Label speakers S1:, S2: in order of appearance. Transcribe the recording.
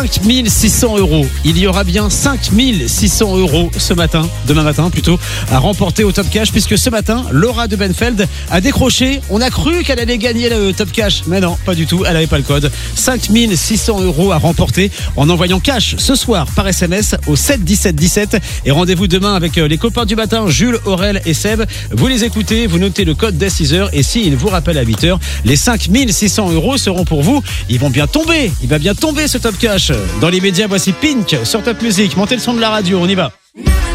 S1: 5600 €. Il y aura bien 5600 € demain matin plutôt, à remporter au Top Cash, puisque ce matin, Laura de Benfeld a décroché. On a cru qu'elle allait gagner le Top Cash, mais non, pas du tout, elle n'avait pas le code. 5600 € à remporter en envoyant cash ce soir par SMS au 7 17 17. Et rendez-vous demain avec les copains du matin, Jules, Aurel et Seb. Vous les écoutez, vous notez le code dès 6h, et s'ils vous rappellent à 8h, les 5600 € seront pour vous. Ils vont bien tomber, il va bien tomber ce Top Cash. Dans l'immédiat, voici Pink sur Top Music. Montez le son de la radio, on y va.